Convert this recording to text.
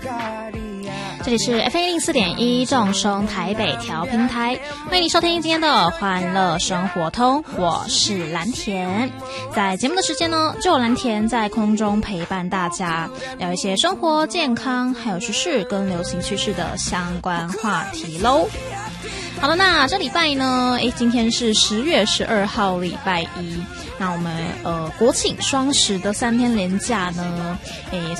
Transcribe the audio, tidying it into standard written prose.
这里是 FM104.1 正声台北调频台，欢迎你收听今天的欢乐生活通，我是蓝田。在节目的时间呢，就有蓝田在空中陪伴大家，聊一些生活、健康还有时事跟流行趋势的相关话题咯。好了，那这礼拜呢，今天是10月12号礼拜一，那我们国庆双十的3天连假呢，